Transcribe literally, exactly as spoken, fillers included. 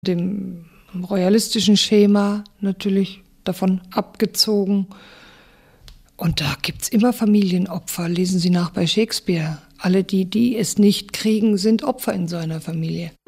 dem royalistischen Schema natürlich davon abgezogen. Und da gibt es immer Familienopfer. Lesen Sie nach bei Shakespeare. Alle die, die es nicht kriegen, sind Opfer in so einer Familie.